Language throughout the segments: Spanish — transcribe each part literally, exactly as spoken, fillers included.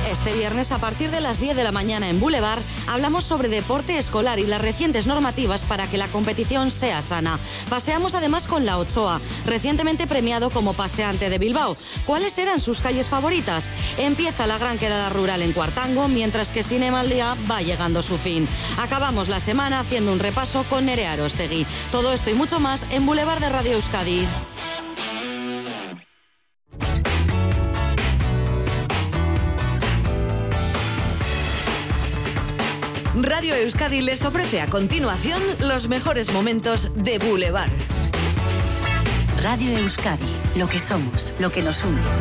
Este viernes, a partir de las diez de la mañana en Boulevard, hablamos sobre deporte escolar y las recientes normativas para que la competición sea sana. Paseamos además con la Ochoa, recientemente premiado como paseante de Bilbao. ¿Cuáles eran sus calles favoritas? Empieza la gran quedada rural en Cuartango, mientras que Cinema al Día va llegando a su fin. Acabamos la semana haciendo un repaso con Nerea Arostegui. Todo esto y mucho más en Boulevard de Radio Euskadi. Radio Euskadi les ofrece a continuación los mejores momentos de Boulevard. Radio Euskadi, lo que somos, lo que nos une.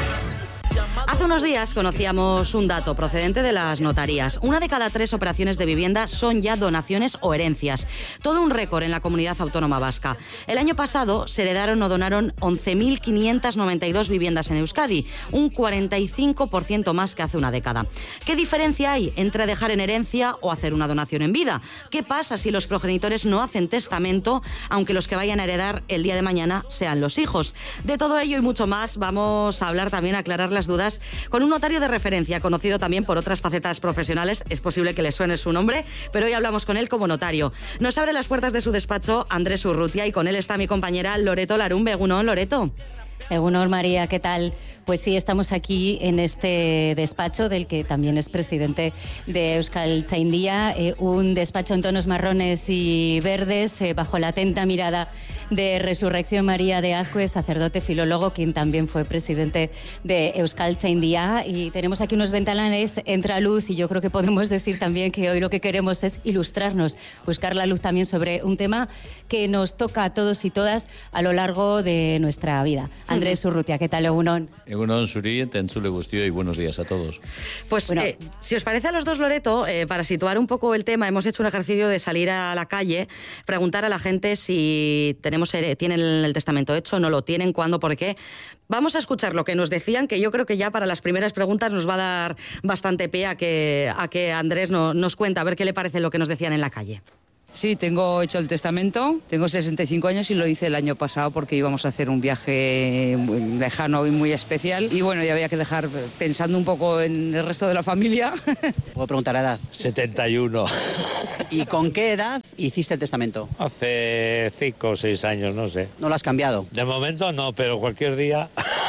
Hace unos días conocíamos un dato procedente de las notarías. Una de cada tres operaciones de vivienda son ya donaciones o herencias. Todo un récord en la comunidad autónoma vasca. El año pasado se heredaron o donaron once mil quinientas noventa y dos viviendas en Euskadi, un cuarenta y cinco por ciento más que hace una década. ¿Qué diferencia hay entre dejar en herencia o hacer una donación en vida? ¿Qué pasa si los progenitores no hacen testamento, aunque los que vayan a heredar el día de mañana sean los hijos? De todo ello y mucho más vamos a hablar también, a aclarar las dudas con un notario de referencia, conocido también por otras facetas profesionales. Es posible que le suene su nombre, pero hoy hablamos con él como notario. Nos abre las puertas de su despacho Andrés Urrutia y con él está mi compañera Loreto Larumbe. Egunon, Loreto. Egunon, María, ¿qué tal? Pues sí, estamos aquí en este despacho del que también es presidente de Euskaltzaindia, eh, un despacho en tonos marrones y verdes, eh, bajo la atenta mirada de Resurrección María de Azcue, sacerdote filólogo, quien también fue presidente de Euskaltzaindia. Y tenemos aquí unos ventanales, entra luz, y yo creo que podemos decir también que hoy lo que queremos es ilustrarnos, buscar la luz también sobre un tema que nos toca a todos y todas a lo largo de nuestra vida. Andrés Urrutia, ¿qué tal, Egunon? Egunon, Suri, Tentzule Guztio, y buenos días a todos. Pues bueno, eh, si os parece a los dos, Loreto, eh, para situar un poco el tema, hemos hecho un ejercicio de salir a la calle, preguntar a la gente si tenemos, tienen el testamento hecho, no lo tienen, cuándo, por qué. Vamos a escuchar lo que nos decían, que yo creo que ya para las primeras preguntas nos va a dar bastante pie a que, a que Andrés no, nos cuente, a ver qué le parece lo que nos decían en la calle. Sí, tengo hecho el testamento, tengo sesenta y cinco años y lo hice el año pasado porque íbamos a hacer un viaje lejano y muy especial y bueno, ya había que dejar pensando un poco en el resto de la familia. ¿Puedo preguntar la edad? setenta y uno. ¿Y con qué edad hiciste el testamento? Hace cinco o seis años, no sé. ¿No lo has cambiado? De momento no, pero cualquier día...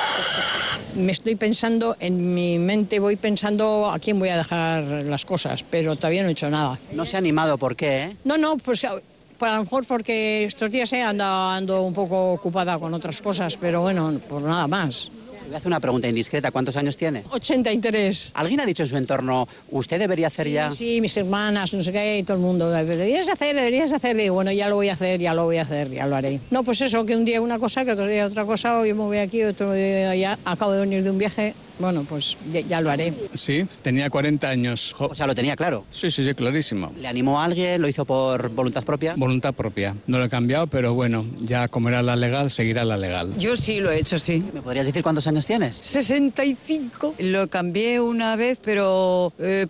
Me estoy pensando, en mi mente voy pensando a quién voy a dejar las cosas, pero todavía no he hecho nada. No se ha animado, ¿por qué? Eh? No, no, pues a lo mejor porque estos días he andado, ando un poco ocupada con otras cosas, pero bueno, por nada más. Voy a hacer una pregunta indiscreta. ¿Cuántos años tiene? ochenta y tres. ¿Alguien ha dicho en su entorno, usted debería hacer sí, ya...? Sí, mis hermanas, no sé qué, y todo el mundo. Deberías hacer, deberías hacer. Y bueno, ya lo voy a hacer, ya lo voy a hacer, ya lo haré. No, pues eso, que un día una cosa, que otro día otra cosa. Hoy me voy aquí, otro día allá. Acabo de venir de un viaje. Bueno, pues ya, ya lo haré. Sí, tenía cuarenta años. O sea, lo tenía claro. Sí, sí, sí, clarísimo. ¿Le animó a alguien? ¿Lo hizo por voluntad propia? Voluntad propia. No lo he cambiado, pero bueno, ya como era la legal, seguirá la legal. Yo sí lo he hecho, sí. ¿Me podrías decir cuántos años tienes? sesenta y cinco. Lo cambié una vez, pero eh,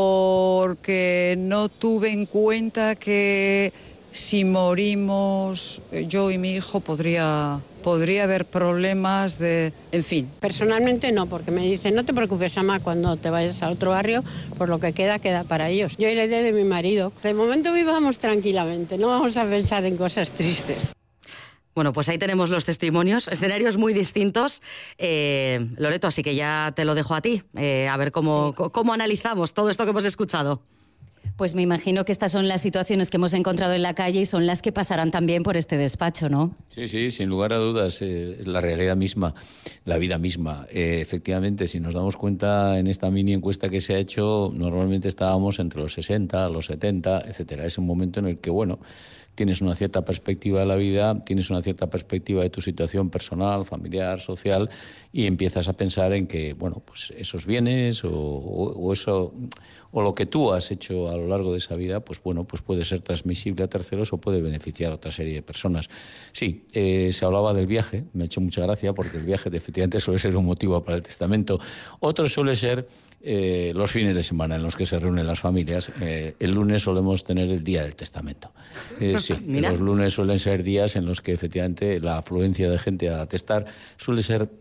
porque no tuve en cuenta que si morimos yo y mi hijo podría... podría haber problemas de... en fin. Personalmente no, porque me dicen, no te preocupes, Ama, cuando te vayas a otro barrio, por lo que queda, queda para ellos. Yo y la idea de mi marido. De momento vivamos tranquilamente, no vamos a pensar en cosas tristes. Bueno, pues ahí tenemos los testimonios, escenarios muy distintos. Eh, Loreto, así que ya te lo dejo a ti, eh, a ver cómo, sí. cómo analizamos todo esto que hemos escuchado. Pues me imagino que estas son las situaciones que hemos encontrado en la calle y son las que pasarán también por este despacho, ¿no? Sí, sí, sin lugar a dudas, eh, es la realidad misma, la vida misma. Eh, efectivamente, si nos damos cuenta en esta mini encuesta que se ha hecho, normalmente estábamos entre los sesenta, los setenta, etcétera. Es un momento en el que, bueno, tienes una cierta perspectiva de la vida, tienes una cierta perspectiva de tu situación personal, familiar, social, y empiezas a pensar en que, bueno, pues esos bienes o, o, o eso... o lo que tú has hecho a lo largo de esa vida, pues bueno, pues puede ser transmisible a terceros o puede beneficiar a otra serie de personas. Sí, eh, se hablaba del viaje, me ha hecho mucha gracia porque el viaje efectivamente suele ser un motivo para el testamento. Otro suele ser eh, los fines de semana en los que se reúnen las familias. Eh, el lunes solemos tener el día del testamento. Eh, sí, los lunes suelen ser días en los que efectivamente la afluencia de gente a testar suele ser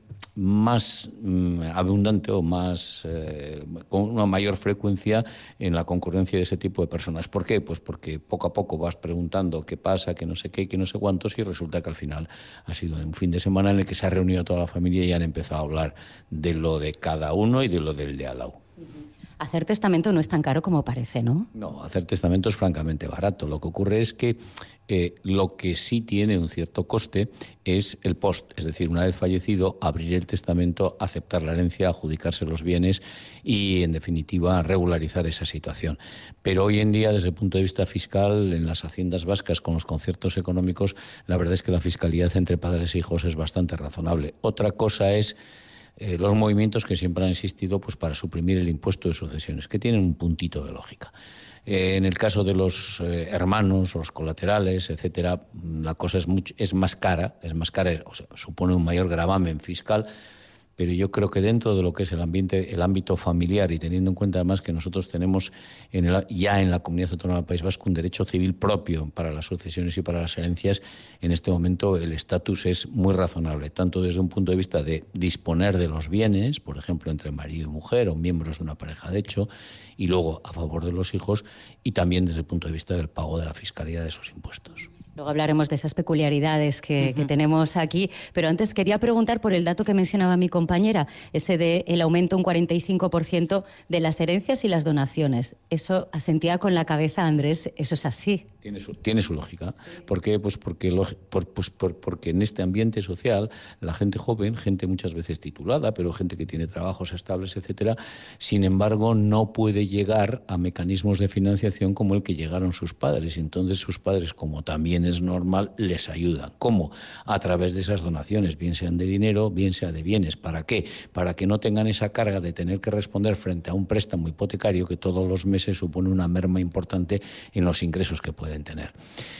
más mm, abundante o más eh, con una mayor frecuencia en la concurrencia de ese tipo de personas. ¿Por qué? Pues porque poco a poco vas preguntando qué pasa, qué no sé qué, qué no sé cuántos, y resulta que al final ha sido un fin de semana en el que se ha reunido toda la familia y han empezado a hablar de lo de cada uno y de lo del de al lado. Hacer testamento no es tan caro como parece, ¿no? No, hacer testamento es francamente barato. Lo que ocurre es que eh, lo que sí tiene un cierto coste es el post, es decir, una vez fallecido, abrir el testamento, aceptar la herencia, adjudicarse los bienes y, en definitiva, regularizar esa situación. Pero hoy en día, desde el punto de vista fiscal, en las haciendas vascas, con los conciertos económicos, la verdad es que la fiscalidad entre padres e hijos es bastante razonable. Otra cosa es Eh, los movimientos que siempre han existido pues para suprimir el impuesto de sucesiones, que tienen un puntito de lógica. Eh, en el caso de los eh, hermanos, los colaterales, etcétera, la cosa es, mucho, es más cara, es más cara, o sea, supone un mayor gravamen fiscal, pero yo creo que dentro de lo que es el ambiente, el ámbito familiar, y teniendo en cuenta además que nosotros tenemos en el, ya en la Comunidad Autónoma del País Vasco un derecho civil propio para las sucesiones y para las herencias, en este momento el estatus es muy razonable, tanto desde un punto de vista de disponer de los bienes, por ejemplo, entre marido y mujer o miembros de una pareja de hecho, y luego a favor de los hijos, y también desde el punto de vista del pago de la fiscalidad de esos impuestos. Luego hablaremos de esas peculiaridades que, uh-huh. que tenemos aquí, pero antes quería preguntar por el dato que mencionaba mi compañera, ese de el aumento un cuarenta y cinco por ciento de las herencias y las donaciones. Eso asentía con la cabeza, Andrés, eso es así. Tiene su, tiene su lógica. Sí. ¿Por qué? Pues porque, por, pues por, porque en este ambiente social, la gente joven, gente muchas veces titulada, pero gente que tiene trabajos estables, etcétera, sin embargo, no puede llegar a mecanismos de financiación como el que llegaron sus padres. Y entonces sus padres, como también es normal, les ayudan. ¿Cómo? A través de esas donaciones, bien sean de dinero, bien sea de bienes. ¿Para qué? Para que no tengan esa carga de tener que responder frente a un préstamo hipotecario que todos los meses supone una merma importante en los ingresos que pueden tener.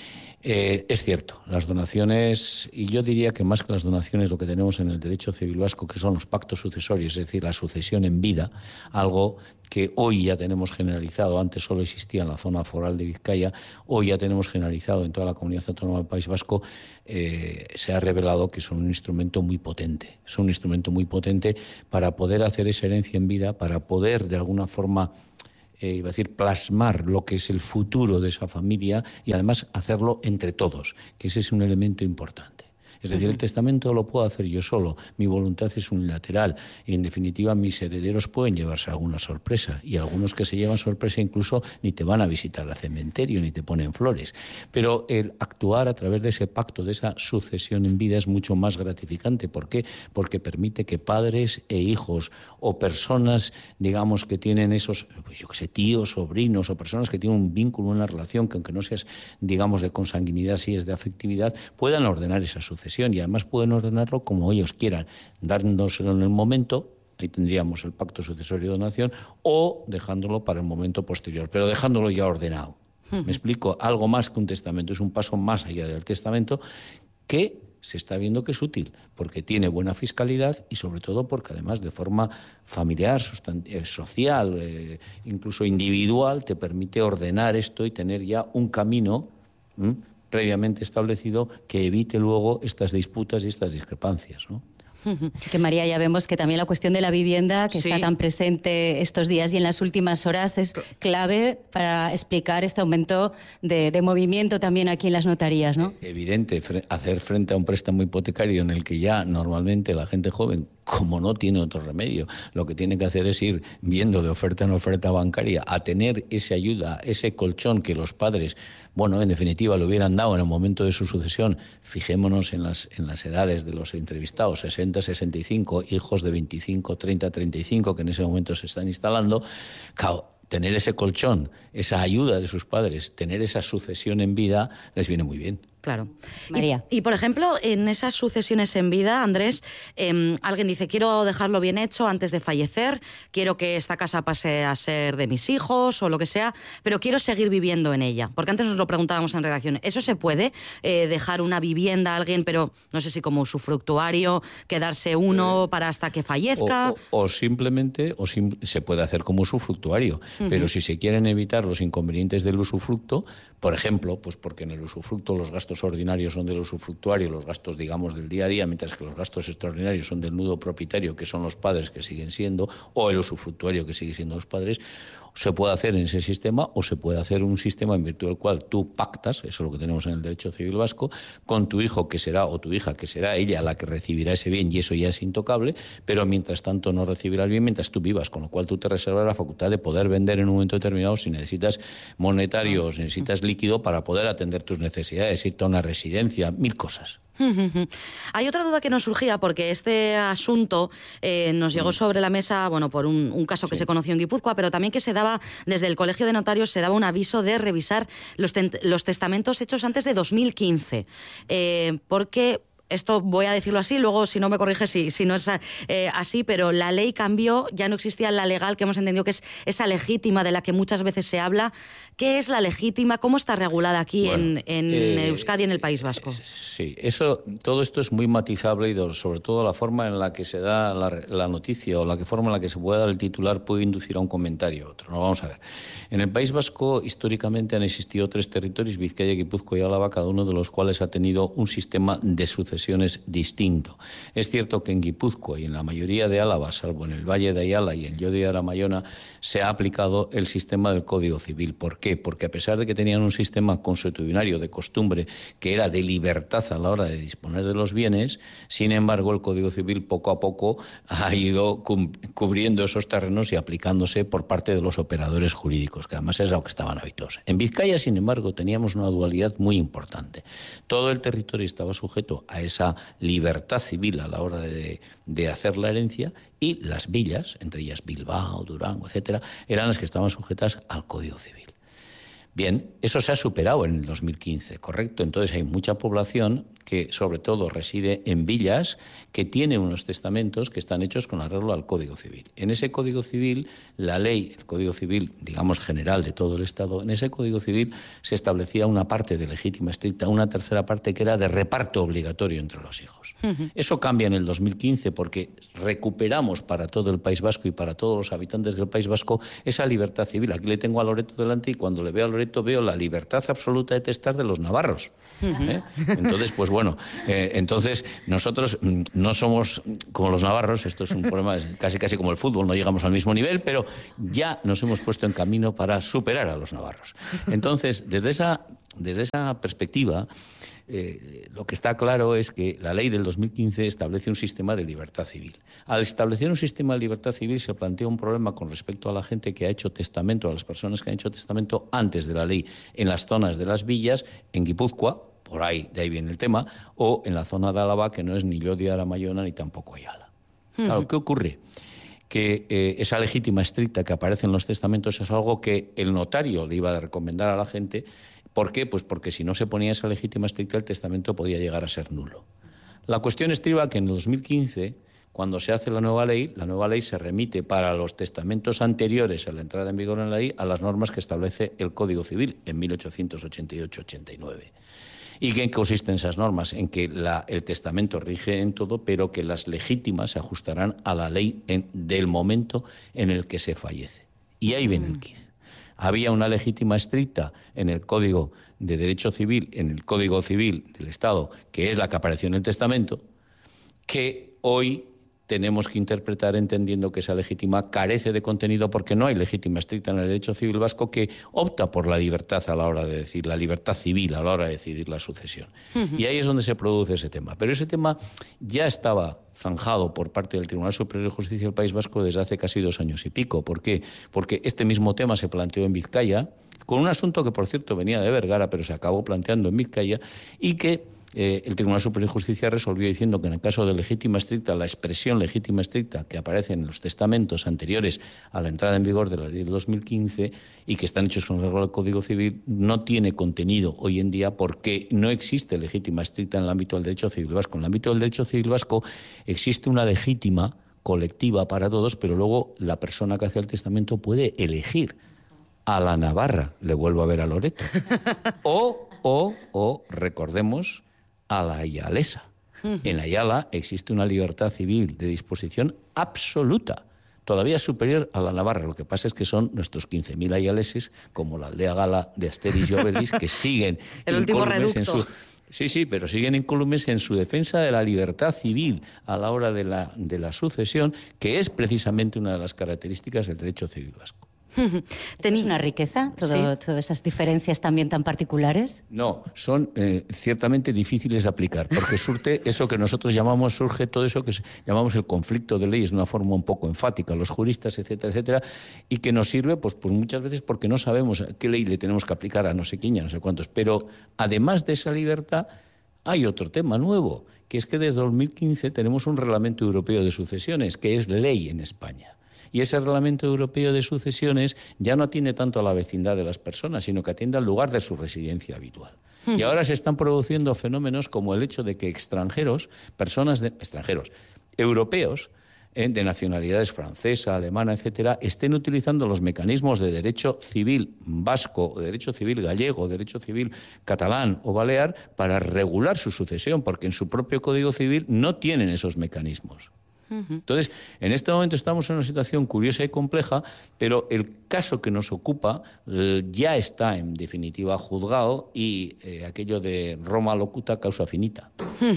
Eh, es cierto, las donaciones, y yo diría que más que las donaciones lo que tenemos en el derecho civil vasco, que son los pactos sucesorios, es decir, la sucesión en vida, algo que hoy ya tenemos generalizado, antes solo existía en la zona foral de Vizcaya, hoy ya tenemos generalizado en toda la Comunidad Autónoma del País Vasco, eh, se ha revelado que son un instrumento muy potente, son un instrumento muy potente para poder hacer esa herencia en vida, para poder de alguna forma Eh, iba a decir, plasmar lo que es el futuro de esa familia y además hacerlo entre todos, que ese es un elemento importante. Es decir, el testamento lo puedo hacer yo solo, mi voluntad es unilateral y, en definitiva, mis herederos pueden llevarse alguna sorpresa y algunos que se llevan sorpresa incluso ni te van a visitar al cementerio ni te ponen flores. Pero el actuar a través de ese pacto, de esa sucesión en vida, es mucho más gratificante. ¿Por qué? Porque permite que padres e hijos o personas, digamos, que tienen esos, pues yo qué sé, tíos, sobrinos o personas que tienen un vínculo, una relación que aunque no seas, digamos, de consanguinidad, sí es de afectividad, puedan ordenar esa sucesión. Y además pueden ordenarlo como ellos quieran, dándoselo en el momento, ahí tendríamos el pacto sucesorio de donación, o dejándolo para el momento posterior, pero dejándolo ya ordenado. Uh-huh. ¿Me explico? Algo más que un testamento, es un paso más allá del testamento que se está viendo que es útil, porque tiene buena fiscalidad y sobre todo porque además de forma familiar, social, eh, incluso individual, te permite ordenar esto y tener ya un camino ¿m? previamente establecido que evite luego estas disputas y estas discrepancias, ¿no? Así que, María, ya vemos que también la cuestión de la vivienda, que sí. está tan presente estos días y en las últimas horas, es clave para explicar este aumento de, de movimiento también aquí en las notarías, ¿no? Evidente, hacer frente a un préstamo hipotecario en el que ya normalmente la gente joven, como no tiene otro remedio, lo que tiene que hacer es ir viendo de oferta en oferta bancaria a tener esa ayuda, ese colchón que los padres, bueno, en definitiva, le hubieran dado en el momento de su sucesión. Fijémonos en las, en las edades de los entrevistados, sesenta, sesenta y cinco, hijos de veinticinco, treinta, treinta y cinco, que en ese momento se están instalando. Claro, tener ese colchón, esa ayuda de sus padres, tener esa sucesión en vida, les viene muy bien. Claro. María. Y, y, por ejemplo, en esas sucesiones en vida, Andrés, eh, alguien dice, quiero dejarlo bien hecho antes de fallecer, quiero que esta casa pase a ser de mis hijos o lo que sea, pero quiero seguir viviendo en ella. Porque antes nos lo preguntábamos en redacción, ¿eso se puede? Eh, dejar una vivienda a alguien, pero no sé si como usufructuario, quedarse uno eh, para hasta que fallezca. O, o, o simplemente, o sim- se puede hacer como usufructuario, uh-huh. pero si se quieren evitar los inconvenientes del usufructo, por ejemplo, pues porque en el usufructo los gastos gastos ordinarios son del usufructuario, los gastos, digamos, del día a día, mientras que los gastos extraordinarios son del nudo propietario, que son los padres que siguen siendo, o el usufructuario que sigue siendo los padres. Se puede hacer en ese sistema o se puede hacer un sistema en virtud del cual tú pactas, eso es lo que tenemos en el derecho civil vasco, con tu hijo que será o tu hija que será ella la que recibirá ese bien y eso ya es intocable, pero mientras tanto no recibirá el bien mientras tú vivas, con lo cual tú te reservas la facultad de poder vender en un momento determinado si necesitas monetario o si necesitas líquido para poder atender tus necesidades, irte a una residencia, mil cosas. Hay otra duda que nos surgía porque este asunto eh, nos llegó sobre la mesa, bueno, por un, un caso que sí. se conoció en Guipúzcoa, pero también que se daba desde el Colegio de Notarios, se daba un aviso de revisar los, los testamentos hechos antes de dos mil quince, eh, porque esto voy a decirlo así, luego si no me corriges si, si no es eh, así, pero la ley cambió, ya no existía la legal, que hemos entendido que es esa legítima de la que muchas veces se habla. ¿Qué es la legítima? ¿Cómo está regulada aquí bueno, en, en eh, Euskadi, en el País Vasco? Sí, eso, todo esto es muy matizable y sobre todo la forma en la que se da la, la noticia o la forma en la que se puede dar el titular puede inducir a un comentario a otro. No, vamos a ver. En el País Vasco históricamente han existido tres territorios, Vizcaya, Guipúzcoa y Álava, cada uno de los cuales ha tenido un sistema de sucesiones distinto. Es cierto que en Guipúzcoa y en la mayoría de Álava, salvo en el Valle de Ayala y en Llodio de Aramayona, se ha aplicado el sistema del Código Civil. ¿Por qué? Porque a pesar de que tenían un sistema consuetudinario de costumbre que era de libertad a la hora de disponer de los bienes, sin embargo el Código Civil poco a poco ha ido cubriendo esos terrenos y aplicándose por parte de los operadores jurídicos, que además es lo que estaban habituados. En Vizcaya, sin embargo, teníamos una dualidad muy importante. Todo el territorio estaba sujeto a esa libertad civil a la hora de, de hacer la herencia y las villas, entre ellas Bilbao, Durango, etcétera, eran las que estaban sujetas al Código Civil. Bien, eso se ha superado en el dos mil quince, ¿correcto? Entonces hay mucha población que sobre todo reside en villas que tiene unos testamentos que están hechos con arreglo al Código Civil. En ese Código Civil, la ley, el Código Civil, digamos, general de todo el Estado, en ese Código Civil se establecía una parte de legítima estricta, una tercera parte que era de reparto obligatorio entre los hijos. Uh-huh. Eso cambia en el dos mil quince porque recuperamos para todo el País Vasco y para todos los habitantes del País Vasco esa libertad civil. Aquí le tengo a Loreto delante y cuando le veo a Loreto veo la libertad absoluta de testar de los navarros. ¿eh? Entonces, pues bueno, eh, entonces nosotros no somos como los navarros, esto es un problema casi casi como el fútbol, no llegamos al mismo nivel, pero ya nos hemos puesto en camino para superar a los navarros. Entonces, desde esa, desde esa perspectiva, Eh, lo que está claro es que la ley del dos mil quince establece un sistema de libertad civil. Al establecer un sistema de libertad civil se plantea un problema con respecto a la gente que ha hecho testamento, a las personas que han hecho testamento antes de la ley, en las zonas de las villas, en Guipúzcoa, por ahí, de ahí viene el tema, o en la zona de Álava, que no es ni Llodio de Aramayona ni tampoco Ayala. Claro, ¿qué ocurre? Que eh, esa legítima estricta que aparece en los testamentos es algo que el notario le iba a recomendar a la gente. ¿Por qué? Pues porque si no se ponía esa legítima estricta, el testamento podía llegar a ser nulo. La cuestión estriba que en el dos mil quince, cuando se hace la nueva ley, la nueva ley se remite para los testamentos anteriores a la entrada en vigor en la ley a las normas que establece el Código Civil en mil ochocientos ochenta y ocho ochenta y nueve. ¿Y qué consisten esas normas? En que la, el testamento rige en todo, pero que las legítimas se ajustarán a la ley en, del momento en el que se fallece. Y ahí viene el quiz. Había una legítima estricta en el Código de Derecho Civil, en el Código Civil del Estado, que es la que apareció en el testamento, que hoy tenemos que interpretar entendiendo que esa legítima carece de contenido porque no hay legítima estricta en el derecho civil vasco que opta por la libertad a la hora de decir, la libertad civil a la hora de decidir la sucesión. Uh-huh. Y ahí es donde se produce ese tema. Pero ese tema ya estaba zanjado por parte del Tribunal Superior de Justicia del País Vasco desde hace casi dos años y pico. ¿Por qué? Porque este mismo tema se planteó en Vizcaya, con un asunto que, por cierto, venía de Vergara, pero se acabó planteando en Vizcaya, y que Eh, el Tribunal Superior de Justicia resolvió diciendo que en el caso de legítima estricta, la expresión legítima estricta que aparece en los testamentos anteriores a la entrada en vigor de la ley de dos mil quince y que están hechos con arreglo al Código Civil no tiene contenido hoy en día porque no existe legítima estricta en el ámbito del derecho civil vasco. En el ámbito del derecho civil vasco existe una legítima colectiva para todos, pero luego la persona que hace el testamento puede elegir a la Navarra, le vuelvo a ver a Loreto, o, o, o recordemos, a la ayalesa. En Ayala existe una libertad civil de disposición absoluta, todavía superior a la Navarra. Lo que pasa es que son nuestros quince mil ayaleses, como la aldea gala de Asteris y Obelix, que siguen el último reducto. En su, Sí, sí, pero siguen incólumes en su defensa de la libertad civil a la hora de la, de la sucesión, que es precisamente una de las características del derecho civil vasco. ¿Tenéis una riqueza, todo, sí. todas esas diferencias también tan particulares? No, son eh, ciertamente difíciles de aplicar, porque surte eso que nosotros llamamos, surge todo eso que llamamos el conflicto de leyes de una forma un poco enfática, los juristas, etcétera, etcétera, y que nos sirve pues, pues muchas veces porque no sabemos qué ley le tenemos que aplicar a no sé quién, ya no sé cuántos. Pero además de esa libertad, hay otro tema nuevo, que es que desde dos mil quince tenemos un reglamento europeo de sucesiones, que es ley en España. Y ese reglamento europeo de sucesiones ya no atiende tanto a la vecindad de las personas, sino que atiende al lugar de su residencia habitual. Y ahora se están produciendo fenómenos como el hecho de que extranjeros, personas de, extranjeros, europeos, eh, de nacionalidades francesa, alemana, etcétera, estén utilizando los mecanismos de derecho civil vasco, o derecho civil gallego, derecho civil catalán o balear para regular su sucesión, porque en su propio Código Civil no tienen esos mecanismos. Entonces, en este momento estamos en una situación curiosa y compleja, pero el caso que nos ocupa eh, ya está en definitiva juzgado y eh, aquello de Roma locuta causa finita.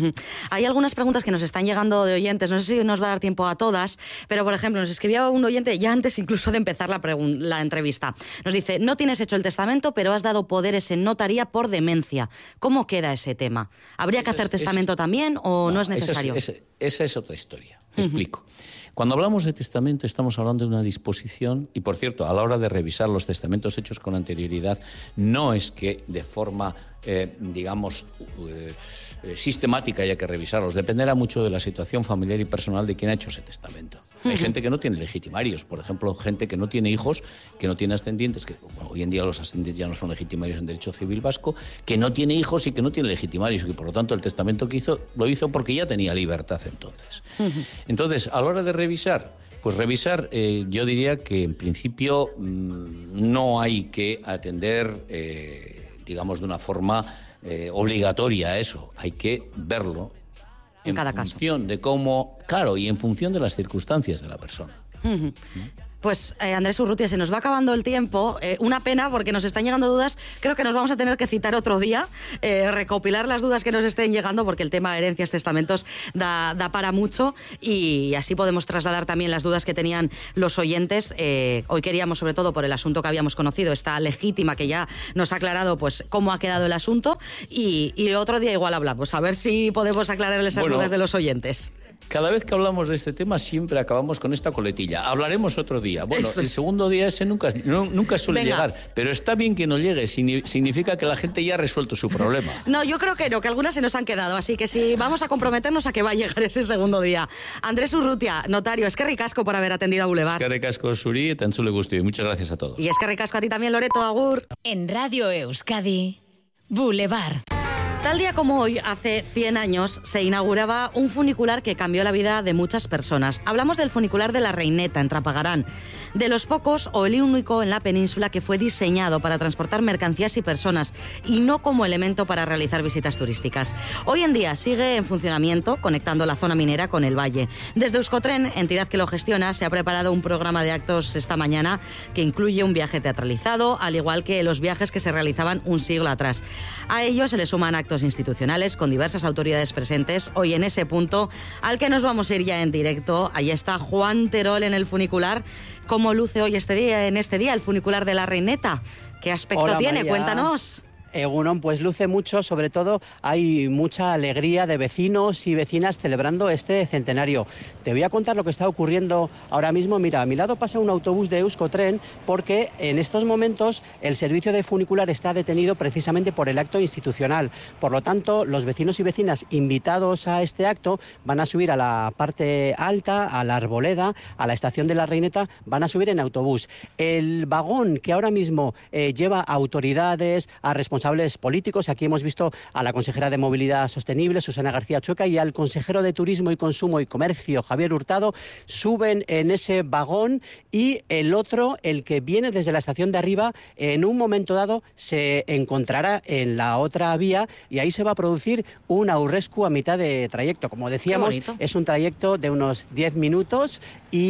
Hay algunas preguntas que nos están llegando de oyentes, no sé si nos va a dar tiempo a todas, pero por ejemplo nos escribía un oyente ya antes incluso de empezar la, la entrevista. Nos dice, no tienes hecho el testamento, pero has dado poderes en notaría por demencia. ¿Cómo queda ese tema? ¿Habría que hacer es, testamento es, también o no, no es necesario? Esa es, esa es otra historia. Te explico. Cuando hablamos de testamento estamos hablando de una disposición y, por cierto, a la hora de revisar los testamentos hechos con anterioridad, no es que de forma, eh, digamos, eh, eh, sistemática haya que revisarlos. Dependerá mucho de la situación familiar y personal de quien ha hecho ese testamento. Hay gente que no tiene legitimarios, por ejemplo, gente que no tiene hijos, que no tiene ascendientes, que bueno, hoy en día los ascendientes ya no son legitimarios en derecho civil vasco, que no tiene hijos y que no tiene legitimarios, y que por lo tanto el testamento que hizo, lo hizo porque ya tenía libertad entonces. Uh-huh. Entonces, a la hora de revisar, pues revisar, eh, yo diría que en principio mmm, no hay que atender, eh, digamos, de una forma eh, obligatoria a eso, hay que verlo. En, en cada función caso. de cómo, claro, y en función de las circunstancias de la persona. Uh-huh. ¿Mm? Pues eh, Andrés Urrutia, se nos va acabando el tiempo, eh, una pena porque nos están llegando dudas, creo que nos vamos a tener que citar otro día, eh, recopilar las dudas que nos estén llegando porque el tema de herencias, testamentos da, da para mucho y así podemos trasladar también las dudas que tenían los oyentes. Eh, hoy queríamos, sobre todo por el asunto que habíamos conocido, esta legítima que ya nos ha aclarado pues cómo ha quedado el asunto y, y otro día igual hablamos, a ver si podemos aclarar esas bueno, dudas de los oyentes. Cada vez que hablamos de este tema siempre acabamos con esta coletilla. Hablaremos otro día. Bueno, Eso. el segundo día ese nunca, no, nunca suele Venga. llegar, pero está bien que no llegue, significa que la gente ya ha resuelto su problema. No, yo creo que no, que algunas se nos han quedado, así que sí, vamos a comprometernos a que va a llegar ese segundo día. Andrés Urrutia, notario, es que ricasco por haber atendido a Boulevard. Es que ricasco, Suri, tan le gustó y muchas gracias a todos. Y es que ricasco a ti también, Loreto, agur. En Radio Euskadi, Boulevard. Tal día como hoy, hace cien años, se inauguraba un funicular que cambió la vida de muchas personas. Hablamos del funicular de la Reineta, en Trapagarán, de los pocos o el único en la península que fue diseñado para transportar mercancías y personas y no como elemento para realizar visitas turísticas. Hoy en día sigue en funcionamiento, conectando la zona minera con el valle. Desde Euskotren, entidad que lo gestiona, se ha preparado un programa de actos esta mañana que incluye un viaje teatralizado, al igual que los viajes que se realizaban un siglo atrás. A ello se le suman actos institucionales con diversas autoridades presentes hoy en ese punto al que nos vamos a ir ya en directo. Ahí está Juan Terol en el funicular. ¿Cómo luce hoy este día, en este día el funicular de la Reineta? ¿Qué aspecto Hola, tiene? María. Cuéntanos. Egunon, pues luce mucho, sobre todo hay mucha alegría de vecinos y vecinas celebrando este centenario. Te voy a contar lo que está ocurriendo ahora mismo. Mira, a mi lado pasa un autobús de Euskotren porque en estos momentos el servicio de funicular está detenido precisamente por el acto institucional. Por lo tanto, los vecinos y vecinas invitados a este acto van a subir a la parte alta, a la Arboleda, a la estación de la Reineta, van a subir en autobús. El vagón que ahora mismo eh, lleva a autoridades, a responsables políticos. Aquí hemos visto a la consejera de Movilidad Sostenible, Susana García Chueca, y al consejero de Turismo y Consumo y Comercio, Javier Hurtado, suben en ese vagón y el otro, el que viene desde la estación de arriba, en un momento dado se encontrará en la otra vía y ahí se va a producir un aurrescu a mitad de trayecto. Como decíamos, es un trayecto de unos diez minutos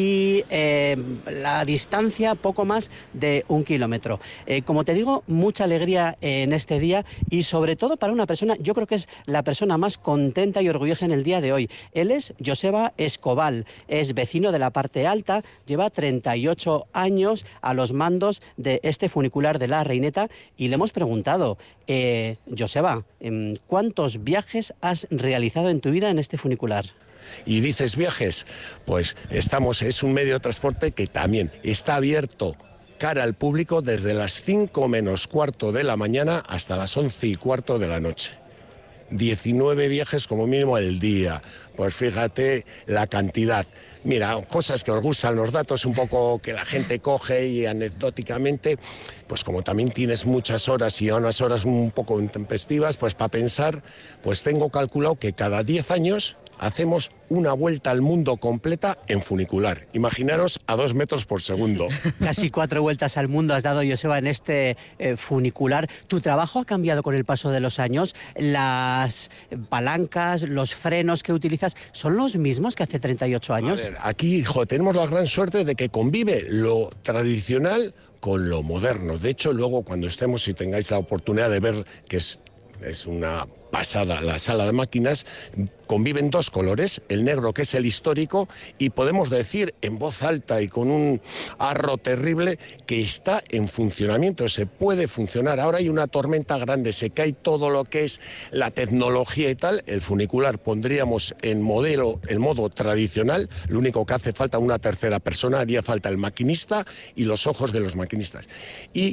y eh, la distancia poco más de un kilómetro. Eh, como te digo, mucha alegría en este día y sobre todo para una persona, yo creo que es la persona más contenta y orgullosa en el día de hoy. Él es Joseba Escobal, es vecino de la parte alta, lleva treinta y ocho años a los mandos de este funicular de la Reineta y le hemos preguntado, eh, Joseba, ¿cuántos viajes has realizado en tu vida en este funicular? Y dices viajes, pues estamos, es un medio de transporte que también está abierto cara al público desde las cinco menos cuarto de la mañana hasta las once y cuarto de la noche. diecinueve viajes como mínimo al día, pues fíjate la cantidad. Mira, cosas que os gustan, los datos un poco que la gente coge y anecdóticamente, pues como también tienes muchas horas y unas horas un poco intempestivas, pues para pensar, pues tengo calculado que cada diez años hacemos una vuelta al mundo completa en funicular. Imaginaros a dos metros por segundo. Casi cuatro vueltas al mundo has dado, Joseba, en este eh, funicular. ¿Tu trabajo ha cambiado con el paso de los años? ¿Las palancas, los frenos que utilizas son los mismos que hace treinta y ocho años? A ver, aquí, hijo, tenemos la gran suerte de que convive lo tradicional con lo moderno. De hecho, luego cuando estemos y tengáis la oportunidad de ver que es, es una pasada la sala de máquinas, conviven dos colores, el negro que es el histórico y podemos decir en voz alta y con un arro terrible que está en funcionamiento, se puede funcionar. Ahora hay una tormenta grande, se cae todo lo que es la tecnología y tal, el funicular pondríamos en modelo, en modo tradicional, lo único que hace falta una tercera persona, haría falta el maquinista y los ojos de los maquinistas. Y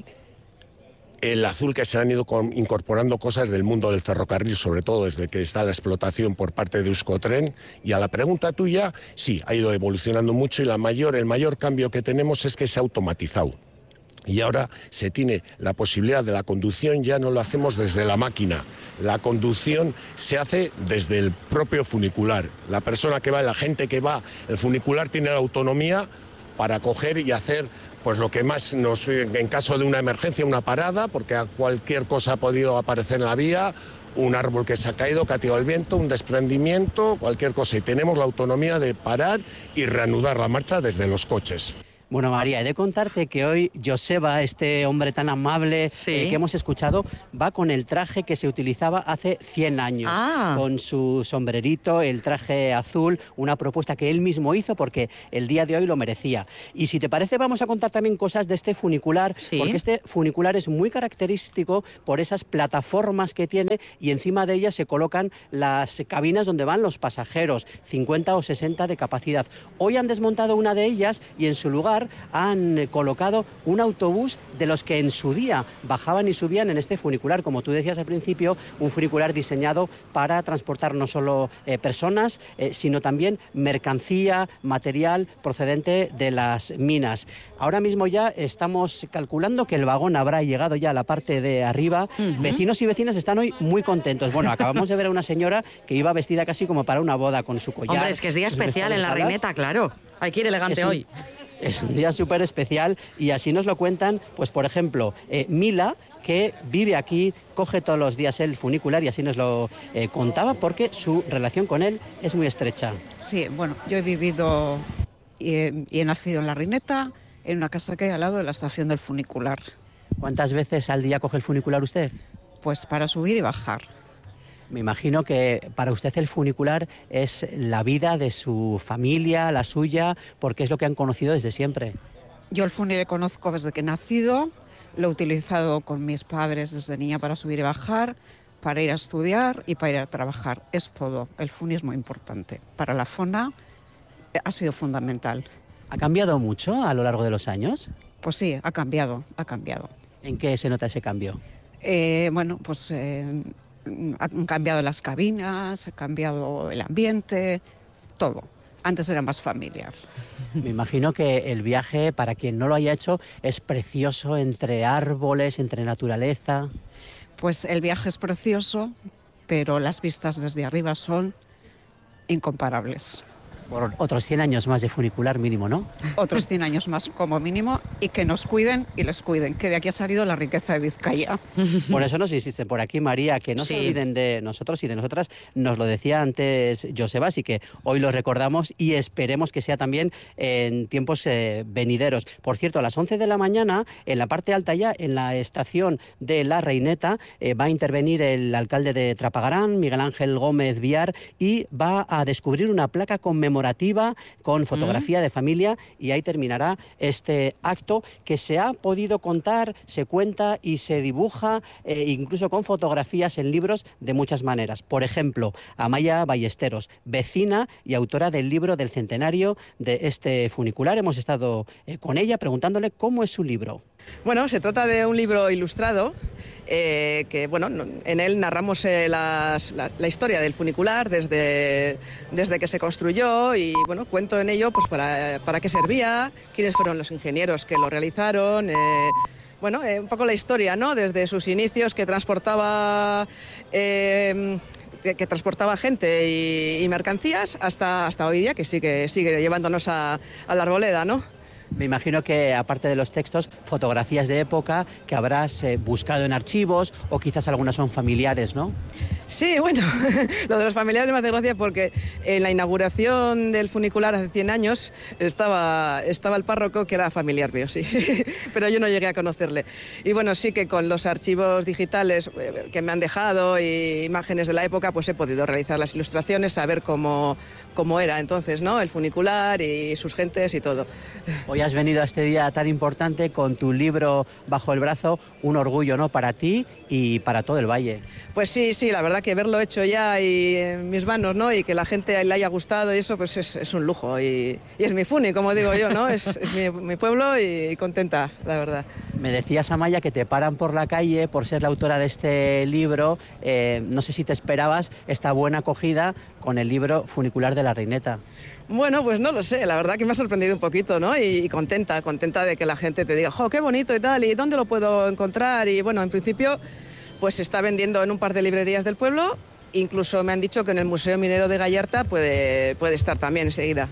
el azul que se han ido incorporando cosas del mundo del ferrocarril, sobre todo desde que está la explotación por parte de Euskotren. Y a la pregunta tuya, sí, ha ido evolucionando mucho y la mayor, el mayor cambio que tenemos es que se ha automatizado. Y ahora se tiene la posibilidad de la conducción, ya no lo hacemos desde la máquina. La conducción se hace desde el propio funicular. La persona que va, la gente que va, el funicular tiene la autonomía para coger y hacer pues lo que más nos, en caso de una emergencia, una parada, porque a cualquier cosa ha podido aparecer en la vía, un árbol que se ha caído, que ha tirado el viento, un desprendimiento, cualquier cosa. Y tenemos la autonomía de parar y reanudar la marcha desde los coches. Bueno, María, he de contarte que hoy Joseba, este hombre tan amable sí. eh, que hemos escuchado, va con el traje que se utilizaba hace cien años, ah. con su sombrerito, el traje azul, una propuesta que él mismo hizo porque el día de hoy lo merecía. Y si te parece, vamos a contar también cosas de este funicular, ¿sí? Porque este funicular es muy característico por esas plataformas que tiene y encima de ellas se colocan las cabinas donde van los pasajeros, cincuenta o sesenta de capacidad. Hoy han desmontado una de ellas y en su lugar han colocado un autobús de los que en su día bajaban y subían en este funicular, como tú decías al principio, un funicular diseñado para transportar no solo eh, personas, eh, sino también mercancía, material procedente de las minas. Ahora mismo ya estamos calculando que el vagón habrá llegado ya a la parte de arriba. Uh-huh. Vecinos y vecinas están hoy muy contentos. Bueno, acabamos de ver a una señora que iba vestida casi como para una boda con su collar. Hombre, es que es día especial en la Reineta, claro. Hay que ir elegante un... hoy. Es un día súper especial y así nos lo cuentan, pues por ejemplo, eh, Mila, que vive aquí, coge todos los días el funicular y así nos lo eh, contaba porque su relación con él es muy estrecha. Sí, bueno, yo he vivido y he, y he nacido en la Reineta, en una casa que hay al lado de la estación del funicular. ¿Cuántas veces al día coge el funicular usted? Pues para subir y bajar. Me imagino que para usted el funicular es la vida de su familia, la suya, porque es lo que han conocido desde siempre. Yo el funi le conozco desde que he nacido, lo he utilizado con mis padres desde niña para subir y bajar, para ir a estudiar y para ir a trabajar. Es todo. El funi es muy importante. Para la zona ha sido fundamental. ¿Ha cambiado mucho a lo largo de los años? Pues sí, ha cambiado, ha cambiado. ¿En qué se nota ese cambio? Eh, bueno, pues... Eh, han cambiado las cabinas, ha cambiado el ambiente, todo. Antes era más familiar. Me imagino que el viaje, para quien no lo haya hecho, es precioso entre árboles, entre naturaleza. Pues el viaje es precioso, pero las vistas desde arriba son incomparables. Por otros cien años más de funicular mínimo, ¿no? Otros cien años más como mínimo y que nos cuiden y les cuiden, que de aquí ha salido la riqueza de Vizcaya. Por eso nos insisten por aquí, María, que no Sí. se olviden de nosotros y de nosotras. Nos lo decía antes Joseba, así que hoy lo recordamos y esperemos que sea también en tiempos eh, venideros. Por cierto, a las once de la mañana, en la parte alta ya, en la estación de La Reineta, eh, va a intervenir el alcalde de Trapagarán, Miguel Ángel Gómez Viar, y va a descubrir una placa conmemorativa con fotografía de familia, y ahí terminará este acto que se ha podido contar, se cuenta y se dibuja eh, incluso con fotografías en libros de muchas maneras. Por ejemplo, Amaya Ballesteros, vecina y autora del libro del centenario de este funicular. Hemos estado eh, con ella preguntándole cómo es su libro. Bueno, se trata de un libro ilustrado eh, que, bueno, en él narramos eh, las, la, la historia del funicular desde, desde que se construyó y, bueno, cuento en ello pues para, para qué servía, quiénes fueron los ingenieros que lo realizaron, eh, bueno, eh, un poco la historia, ¿no? Desde sus inicios, que transportaba... Eh, Que, que transportaba gente y, y mercancías hasta, hasta hoy día, que sigue, sigue llevándonos a, a la arboleda, ¿no? Me imagino que, aparte de los textos, fotografías de época que habrás eh, buscado en archivos, o quizás algunas son familiares, ¿no? Sí, bueno, lo de los familiares me hace gracia porque en la inauguración del funicular hace cien años estaba, estaba el párroco, que era familiar mío, sí, pero yo no llegué a conocerle. Y bueno, sí que con los archivos digitales eh, que me han dejado y imágenes de la época, pues he podido realizar las ilustraciones, saber cómo, cómo era entonces, ¿no? El funicular y sus gentes y todo. Hoy has venido a este día tan importante con tu libro bajo el brazo, un orgullo, ¿no?, para ti y para todo el valle. Pues sí, sí, la verdad que verlo hecho ya y en mis manos, ¿no?, y que la gente le haya gustado y eso, pues es, es un lujo. Y, y es mi funi, como digo yo, ¿no? Es, es mi, mi pueblo y contenta, la verdad. Me decías, Amaya, que te paran por la calle por ser la autora de este libro. Eh, no sé si te esperabas esta buena acogida con el libro Funicular de La Reineta. Bueno, pues no lo sé, la verdad que me ha sorprendido un poquito, ¿no? Y, y contenta, contenta de que la gente te diga, ¡jo, qué bonito y tal! ¿Y dónde lo puedo encontrar? Y bueno, en principio, pues se está vendiendo en un par de librerías del pueblo. Incluso me han dicho que en el Museo Minero de Gallarta puede, puede estar también enseguida.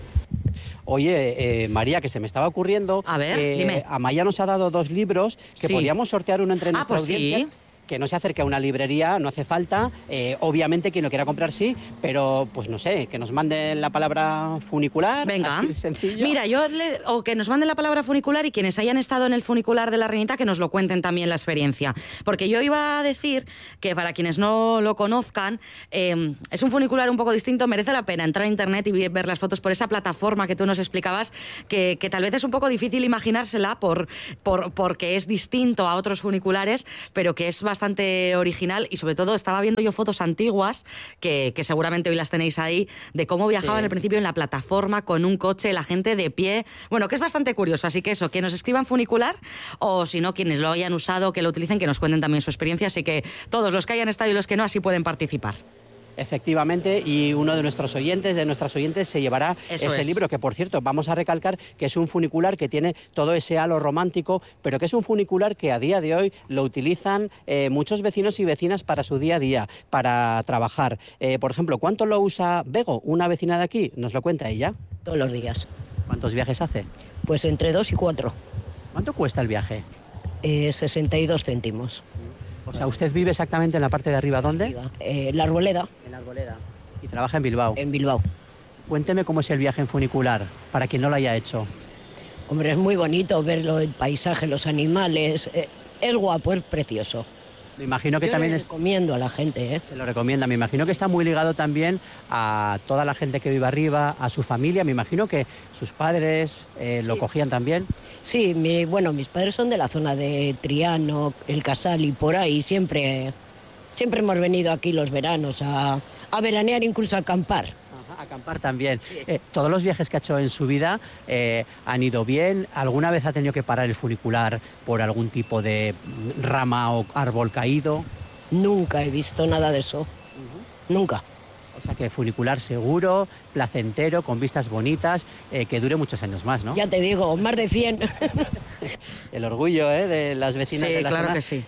Oye, eh, María, que se me estaba ocurriendo... A ver, eh, dime. Amaya nos ha dado dos libros que Sí. podíamos sortear uno entre Ah, nuestra pues audiencia. sí. Que no se acerque a una librería, no hace falta. Eh, obviamente quien lo quiera comprar sí, pero pues no sé, que nos manden la palabra funicular. Venga, así de sencillo. mira, yo le- o que nos manden la palabra funicular, y quienes hayan estado en el funicular de La Reineta que nos lo cuenten también la experiencia. Porque yo iba a decir que, para quienes no lo conozcan, eh, es un funicular un poco distinto. Merece la pena entrar a internet y ver las fotos por esa plataforma que tú nos explicabas, que, que tal vez es un poco difícil imaginársela por, por, porque es distinto a otros funiculares, pero que es bastante original. Y sobre todo estaba viendo yo fotos antiguas que, que seguramente hoy las tenéis ahí, de cómo viajaban Sí. al principio en la plataforma con un coche, la gente de pie. Bueno, que es bastante curioso. Así que eso, que nos escriban funicular, o si no, quienes lo hayan usado, que lo utilicen, que nos cuenten también su experiencia. Así que todos los que hayan estado y los que no, así pueden participar. Efectivamente, y uno de nuestros oyentes, de nuestras oyentes, se llevará Eso ese es. libro, que por cierto, vamos a recalcar que es un funicular que tiene todo ese halo romántico, pero que es un funicular que a día de hoy lo utilizan eh, muchos vecinos y vecinas para su día a día, para trabajar. Eh, por ejemplo, ¿cuánto lo usa Bego, una vecina de aquí? Nos lo cuenta ella. Todos los días. ¿Cuántos viajes hace? Pues entre dos y cuatro. ¿Cuánto cuesta el viaje? Eh, sesenta y dos céntimos. O sea, ¿usted vive exactamente en la parte de arriba? ¿Dónde? Eh, la Arboleda. En la Arboleda. ¿Y trabaja en Bilbao? En Bilbao. Cuénteme cómo es el viaje en funicular, para quien no lo haya hecho. Hombre, es muy bonito verlo, el paisaje, los animales. eh, es guapo, es precioso. Me imagino que Yo también le es... recomiendo a la gente, ¿eh? Se lo recomienda. Me imagino que está muy ligado también a toda la gente que vive arriba, a su familia. Me imagino que sus padres eh, lo cogían también. Sí, mi- bueno, mis padres son de la zona de Triano, El Casal y por ahí. Siempre, siempre hemos venido aquí los veranos a, a veranear, incluso a acampar. Ajá, acampar también. Eh, todos los viajes que ha hecho en su vida eh, han ido bien. ¿Alguna vez ha tenido que parar el funicular por algún tipo de rama o árbol caído? Nunca he visto nada de eso. Nunca. O sea que funicular seguro, placentero, con vistas bonitas, eh, que dure muchos años más, ¿no? Ya te digo, más de cien. El orgullo, ¿eh?, de las vecinas Sí, de la claro zona. que sí.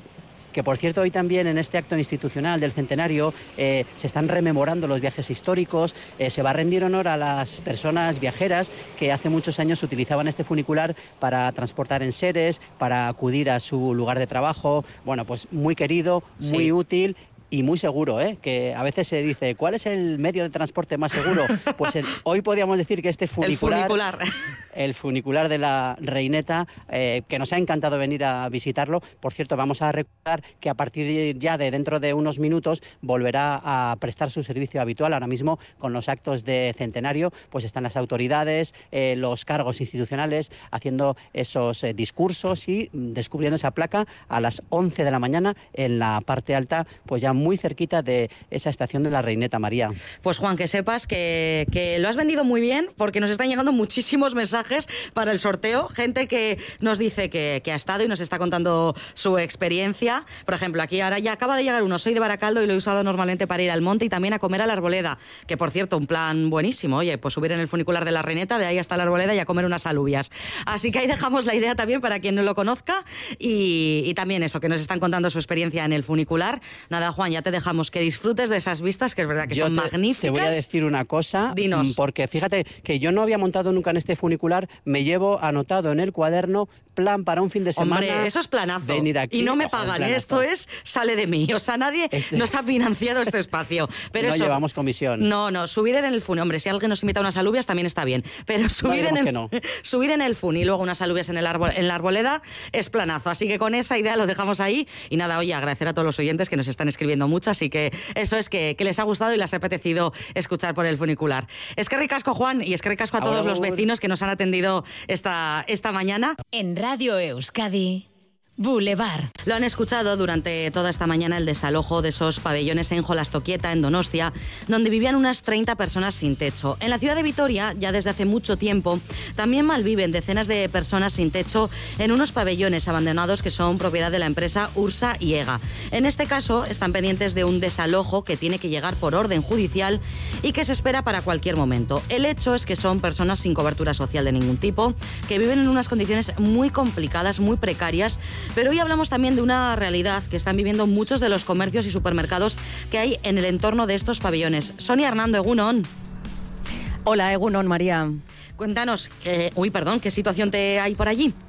que por cierto hoy también en este acto institucional del centenario eh, se están rememorando los viajes históricos, eh, se va a rendir honor a las personas viajeras que hace muchos años utilizaban este funicular para transportar enseres, para acudir a su lugar de trabajo. Bueno, pues muy querido, muy sí. útil y muy seguro, ¿eh? Que a veces se dice, ¿cuál es el medio de transporte más seguro? Pues el, hoy podríamos decir que este funicular, el funicular, el funicular de la Reineta, eh, que nos ha encantado venir a visitarlo. Por cierto, vamos a recordar que a partir ya de dentro de unos minutos volverá a prestar su servicio habitual. Ahora mismo, con los actos de centenario, pues están las autoridades, eh, los cargos institucionales, haciendo esos eh, discursos y descubriendo esa placa a las once de la mañana en la parte alta, pues ya muy cerquita de esa estación de la Reineta, María. Pues Juan, que sepas que, que lo has vendido muy bien, porque nos están llegando muchísimos mensajes para el sorteo, gente que nos dice que, que ha estado y nos está contando su experiencia. Por ejemplo, aquí ahora ya acaba de llegar uno, soy de Baracaldo y lo he usado normalmente para ir al monte y también a comer a la Arboleda, que por cierto, un plan buenísimo, oye, pues subir en el funicular de la Reineta, de ahí hasta la Arboleda y a comer unas alubias. Así que ahí dejamos la idea también para quien no lo conozca y, y también eso, que nos están contando su experiencia en el funicular. Nada, Juan, ya te dejamos que disfrutes de esas vistas, que es verdad que yo son te, magníficas. Te voy a decir una cosa, Dinos. Porque fíjate que yo no había montado nunca en este funicular, me llevo anotado en el cuaderno plan para un fin de semana. Hombre, eso es planazo. Venir aquí, y no me pagan, ¿eh? Esto es, sale de mí. O sea, nadie este... nos ha financiado este espacio. Pero no eso, llevamos comisión. No, no, subir en el fun. Hombre, si alguien nos invita a unas alubias también está bien. Pero subir, no, en, el, no. subir en el fun y luego unas alubias en, el árbol, en la Arboleda es planazo. Así que con esa idea lo dejamos ahí. Y nada, oye, agradecer a todos los oyentes que nos están escribiendo mucho. Así que eso es que, que les ha gustado y les ha apetecido escuchar por el funicular. Es que ricasco, Juan, y es que ricasco a todos Ahora, los vecinos que nos han atendido esta, esta mañana. En Radio Euskadi, Boulevard. Lo han escuchado durante toda esta mañana, el desalojo de esos pabellones en Jolastoquieta, en Donostia, donde vivían unas treinta personas sin techo. En la ciudad de Vitoria, ya desde hace mucho tiempo, también malviven decenas de personas sin techo en unos pabellones abandonados que son propiedad de la empresa Ursa y Ega. En este caso, están pendientes de un desalojo que tiene que llegar por orden judicial y que se espera para cualquier momento. El hecho es que son personas sin cobertura social de ningún tipo, que viven en unas condiciones muy complicadas, muy precarias. Pero hoy hablamos también de una realidad que están viviendo muchos de los comercios y supermercados que hay en el entorno de estos pabellones. Sonia Hernando, Egunon. Hola, Egunon, María. Cuéntanos, eh, uy, perdón, ¿qué situación te hay por allí?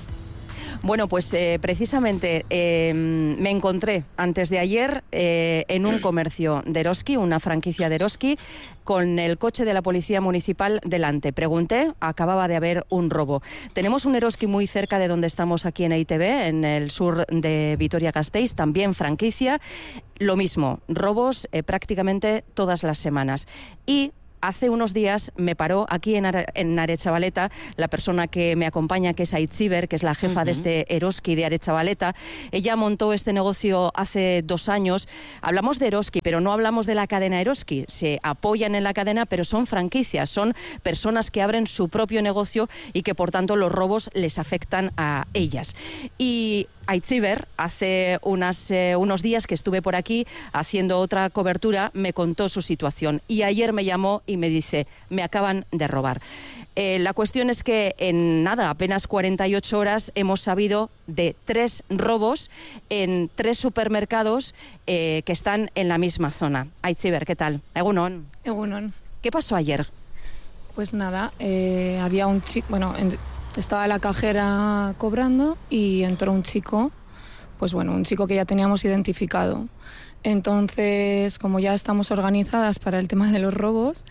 Bueno, pues eh, precisamente eh, me encontré antes de ayer eh, en un comercio de Eroski, una franquicia de Eroski, con el coche de la Policía Municipal delante. Pregunté, acababa de haber un robo. Tenemos un Eroski muy cerca de donde estamos aquí en E I T V, en el sur de Vitoria-Gasteiz, también franquicia. Lo mismo, robos eh, prácticamente todas las semanas. Y hace unos días me paró aquí en, Are- en Aretxabaleta la persona que me acompaña, que es Aitziber, que es la jefa uh-huh. de este Eroski de Aretxabaleta. Ella montó este negocio hace dos años. Hablamos de Eroski, pero no hablamos de la cadena Eroski. Se apoyan en la cadena, pero son franquicias, son personas que abren su propio negocio y que por tanto los robos les afectan a ellas. Y Aitziber, hace unas, eh, unos días que estuve por aquí haciendo otra cobertura, me contó su situación y ayer me llamó y me dice, me acaban de robar. Eh, la cuestión es que en nada, apenas cuarenta y ocho horas hemos sabido de tres robos en tres supermercados eh, que están en la misma zona. Aitziber, ¿qué tal? Egunon. Egunon. ¿Qué pasó ayer? Pues nada, eh, había un chico, bueno, en, estaba la cajera cobrando y entró un chico, pues bueno, un chico que ya teníamos identificado. Entonces, como ya estamos organizadas para el tema de los robos,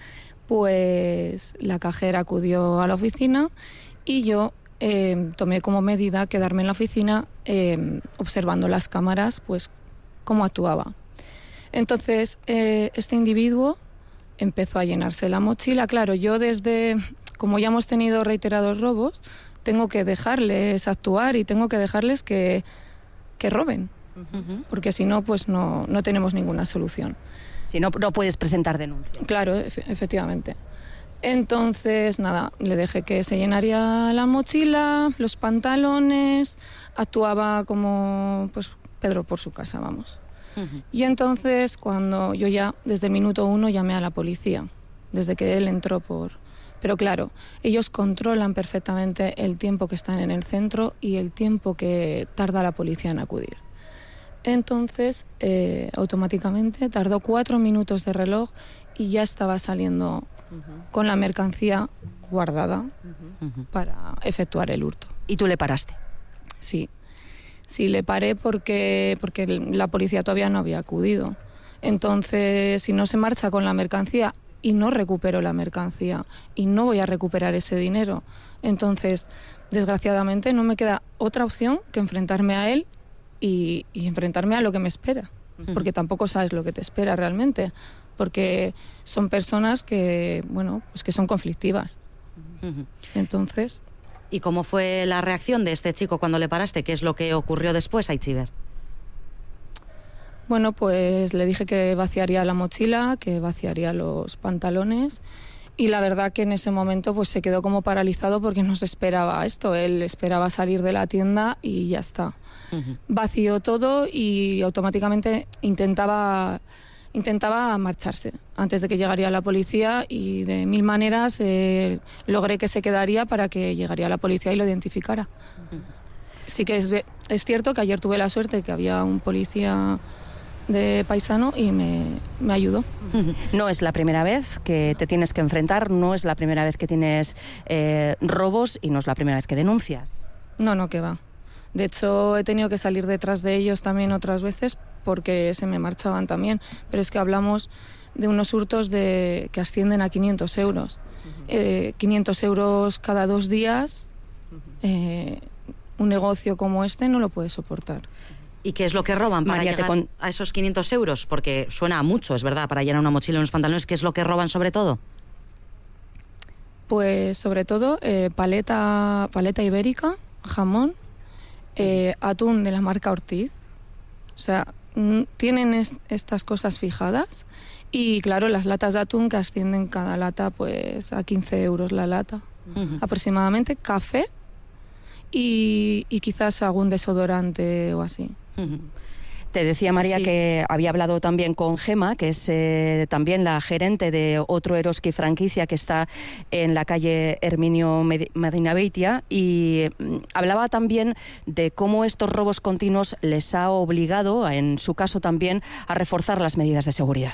pues la cajera acudió a la oficina y yo eh, tomé como medida quedarme en la oficina eh, observando las cámaras, pues cómo actuaba. Entonces, eh, este individuo empezó a llenarse la mochila. Claro, yo desde, como ya hemos tenido reiterados robos, tengo que dejarles actuar y tengo que dejarles que, que roben. Uh-huh. Porque si no, pues no, no tenemos ninguna solución. Si no, no puedes presentar denuncia. Claro, efe- efectivamente. Entonces, nada, le dejé que se llenaría la mochila, los pantalones, actuaba como, pues, Pedro por su casa, vamos. Uh-huh. Y entonces, cuando yo ya, desde el minuto uno, llamé a la policía, desde que él entró por... Pero claro, ellos controlan perfectamente el tiempo que están en el centro y el tiempo que tarda la policía en acudir. Entonces, eh, automáticamente tardó cuatro minutos de reloj y ya estaba saliendo uh-huh. con la mercancía guardada uh-huh. para efectuar el hurto. ¿Y tú le paraste? Sí, sí le paré porque, porque la policía todavía no había acudido. Entonces, si no se marcha con la mercancía y no recupero la mercancía y no voy a recuperar ese dinero, entonces, desgraciadamente, no me queda otra opción que enfrentarme a él y, y enfrentarme a lo que me espera, uh-huh. porque tampoco sabes lo que te espera realmente, porque son personas que, bueno, pues que son conflictivas. Uh-huh. Entonces... ¿Y cómo fue la reacción de este chico cuando le paraste? ¿Qué es lo que ocurrió después, Aitziber? Bueno, pues le dije que vaciaría la mochila, que vaciaría los pantalones, y la verdad que en ese momento pues se quedó como paralizado porque no se esperaba esto. Él esperaba salir de la tienda y ya está. Uh-huh. Vació todo y automáticamente intentaba, intentaba marcharse antes de que llegaría la policía, y de mil maneras eh, logré que se quedaría para que llegaría la policía y lo identificara. Uh-huh. Sí que es, es cierto que ayer tuve la suerte que había un policía de paisano y me, me ayudó. No es la primera vez que te tienes que enfrentar, no es la primera vez que tienes eh, robos y no es la primera vez que denuncias. No, no, que va. De hecho, he tenido que salir detrás de ellos también otras veces porque se me marchaban también. Pero es que hablamos de unos hurtos de, que ascienden a quinientos euros. Uh-huh. Eh, quinientos euros cada dos días, eh, un negocio como este no lo puede soportar. ¿Y qué es lo que roban para María, llegar con... a esos quinientos euros? Porque suena a mucho, es verdad, para llenar una mochila y unos pantalones. ¿Qué es lo que roban sobre todo? Pues sobre todo eh, paleta, paleta ibérica, jamón, eh, atún de la marca Ortiz. O sea, n- tienen es, estas cosas fijadas. Y claro, las latas de atún que ascienden cada lata pues a quince euros la lata, uh-huh. aproximadamente. Café y, y quizás algún desodorante o así. Uh-huh. Te decía, María, sí. que había hablado también con Gema, que es eh, también la gerente de otro Eroski franquicia que está en la calle Herminio Medinabeitia, y mm, hablaba también de cómo estos robos continuos les ha obligado, en su caso también, a reforzar las medidas de seguridad.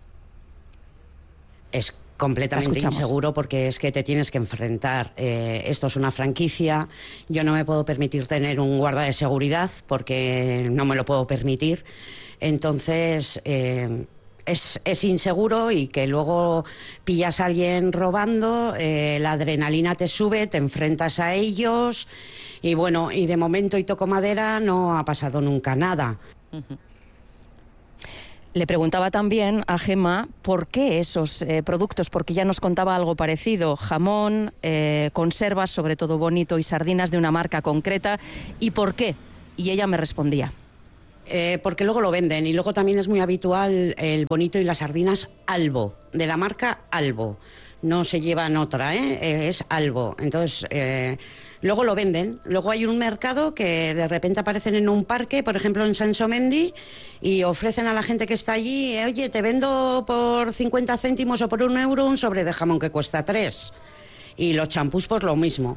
Es completamente inseguro porque es que te tienes que enfrentar. Eh, esto es una franquicia, yo no me puedo permitir tener un guarda de seguridad porque no me lo puedo permitir. Entonces eh, es, es inseguro, y que luego pillas a alguien robando, eh, la adrenalina te sube, te enfrentas a ellos y bueno, y de momento, y toco madera, no ha pasado nunca nada. Uh-huh. Le preguntaba también a Gema por qué esos eh, productos, porque ya nos contaba algo parecido, jamón, eh, conservas, sobre todo Bonito, y sardinas de una marca concreta, y por qué. Y ella me respondía. Eh, porque luego lo venden, y luego también es muy habitual el Bonito y las sardinas Albo, de la marca Albo. No se llevan otra, ¿eh? Es Albo. Entonces, eh, luego lo venden. Luego hay un mercado que de repente aparecen en un parque, por ejemplo en Sansomendi, y ofrecen a la gente que está allí, oye, te vendo por cincuenta céntimos o por un euro un sobre de jamón que cuesta tres. Y los champús, pues lo mismo.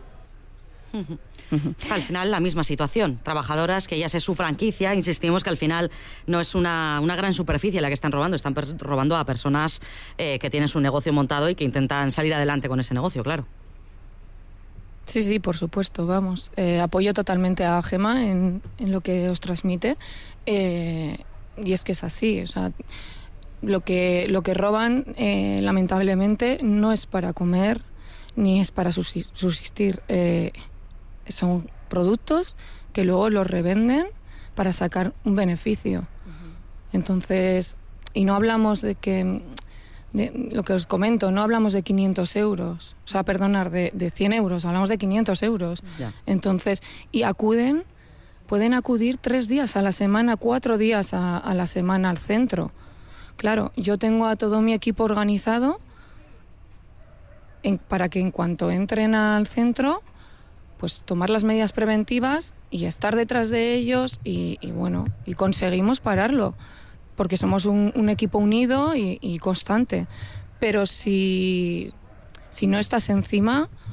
Al final la misma situación, trabajadoras que ya es su franquicia, insistimos que al final no es una, una gran superficie la que están robando, están per- robando a personas eh, que tienen su negocio montado y que intentan salir adelante con ese negocio, claro. Sí, sí, por supuesto, vamos. Eh, apoyo totalmente a Gema en, en lo que os transmite, eh, y es que es así, o sea, lo que, lo que roban eh, lamentablemente no es para comer ni es para subsistir. Eh, son productos que luego los revenden para sacar un beneficio. Uh-huh. Entonces, y no hablamos de que, de lo que os comento, no hablamos de quinientos euros, o sea, perdonar, de, de cien euros, hablamos de quinientos euros. Ya. Entonces, y acuden, pueden acudir tres días a la semana, cuatro días a, a la semana al centro. Claro, yo tengo a todo mi equipo organizado en, para que en cuanto entren al centro, pues tomar las medidas preventivas y estar detrás de ellos y, y bueno, y conseguimos pararlo, porque somos un, un equipo unido y, y constante. Pero si, si no estás encima,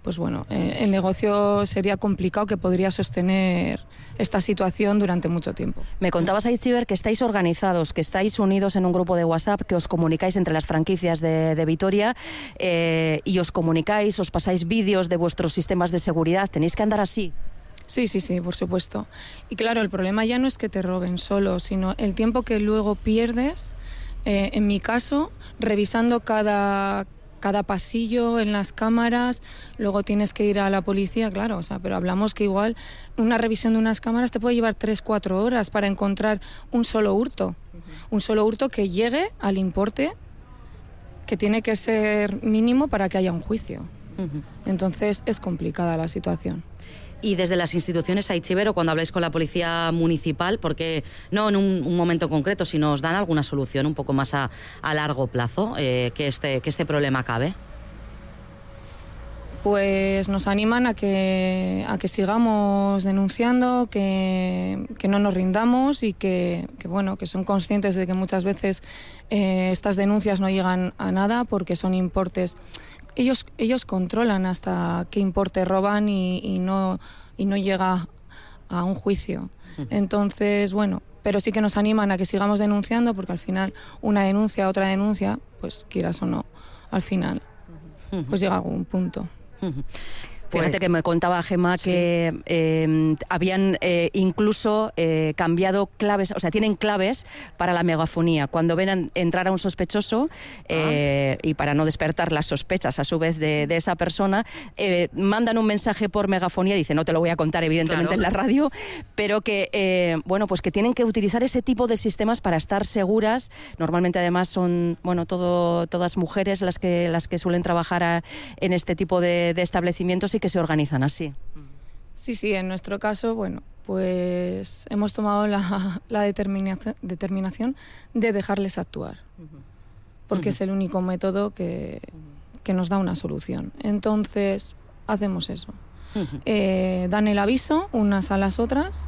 pues bueno, eh, el negocio sería complicado, que podría sostener esta situación durante mucho tiempo. Me contabas, Aitziber, que estáis organizados, que estáis unidos en un grupo de WhatsApp, que os comunicáis entre las franquicias de, de Vitoria eh, y os comunicáis, os pasáis vídeos de vuestros sistemas de seguridad. ¿Tenéis que andar así? Sí, sí, sí, por supuesto. Y claro, el problema ya no es que te roben solo, sino el tiempo que luego pierdes, eh, en mi caso, revisando cada... cada pasillo en las cámaras, luego tienes que ir a la policía, claro, o sea, pero hablamos que igual una revisión de unas cámaras te puede llevar tres, cuatro horas para encontrar un solo hurto, uh-huh. un solo hurto que llegue al importe que tiene que ser mínimo para que haya un juicio. Uh-huh. Entonces es complicada la situación. Y desde las instituciones, Aitziber, o cuando habláis con la policía municipal, porque no en un, un momento concreto, sino os dan alguna solución un poco más a, a largo plazo, eh, que, este, que este problema acabe. Pues nos animan a que, a que sigamos denunciando, que, que no nos rindamos y que, que, bueno, que son conscientes de que muchas veces eh, estas denuncias no llegan a nada porque son importes... Ellos, ellos controlan hasta qué importe roban y, y, no, y no llega a un juicio. Entonces, bueno, pero sí que nos animan a que sigamos denunciando porque al final una denuncia, otra denuncia, pues quieras o no, al final pues llega a algún punto. Fíjate que me contaba Gemma sí. que eh, habían eh, incluso eh, cambiado claves, o sea, tienen claves para la megafonía. Cuando ven a entrar a un sospechoso eh, ah. y para no despertar las sospechas a su vez de, de esa persona, eh, mandan un mensaje por megafonía, dice, no te lo voy a contar evidentemente claro. en la radio, pero que, eh, bueno, pues que tienen que utilizar ese tipo de sistemas para estar seguras. Normalmente además son, bueno, todo, todas mujeres las que, las que suelen trabajar a, en este tipo de, de establecimientos y que se organizan así. Sí, sí, en nuestro caso, bueno, pues hemos tomado la, la determinación, determinación de dejarles actuar, porque uh-huh. es el único método que, que nos da una solución. Entonces, hacemos eso. Uh-huh. Eh, dan el aviso unas a las otras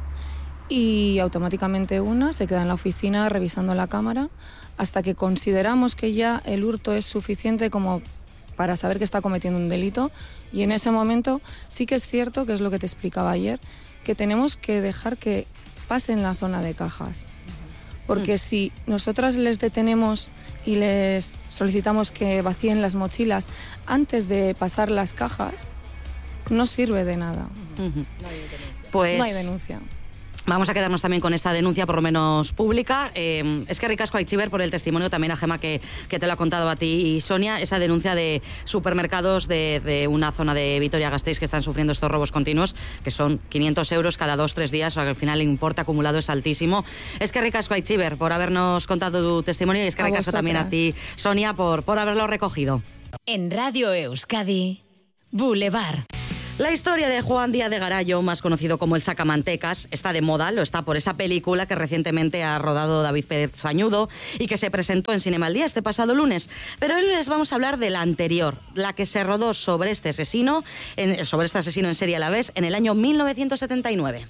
y automáticamente una se queda en la oficina revisando la cámara hasta que consideramos que ya el hurto es suficiente como para saber que está cometiendo un delito, y en ese momento sí que es cierto, que es lo que te explicaba ayer, que tenemos que dejar que pasen la zona de cajas. Porque mm. si nosotras les detenemos y les solicitamos que vacíen las mochilas antes de pasar las cajas, no sirve de nada. Uh-huh. Pues... no hay denuncia. Vamos a quedarnos también con esta denuncia, por lo menos pública. Eh, es que ricasco a Aitziber por el testimonio, también a Gemma, que, que te lo ha contado a ti y Sonia, esa denuncia de supermercados de, de una zona de Vitoria-Gasteiz que están sufriendo estos robos continuos, que son quinientos euros cada dos, tres días, o sea que al final el importe acumulado es altísimo. Es que ricasco a Aitziber por habernos contado tu testimonio y es que ricasco también a ti, Sonia, por, por haberlo recogido. En Radio Euskadi, Boulevard. La historia de Juan Díaz de Garayo, más conocido como el Sacamantecas, está de moda, lo está por esa película que recientemente ha rodado David Pérez Sañudo y que se presentó en Cinema al Día este pasado lunes. Pero hoy les vamos a hablar de la anterior, la que se rodó sobre este asesino, en, sobre este asesino en serie a la vez, en el año mil novecientos setenta y nueve.